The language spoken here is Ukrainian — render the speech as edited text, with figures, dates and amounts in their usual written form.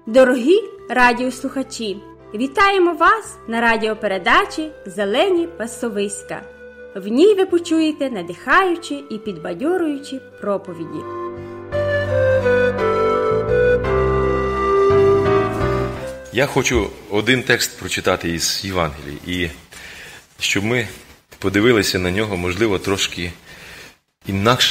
Дорогі радіослухачі, вітаємо вас на радіопередачі «Зелені пасовиська». В ній ви почуєте надихаючі і підбадьорюючі проповіді. Я хочу один текст прочитати із Євангелії, і щоб ми подивилися на нього, можливо, трошки інакше.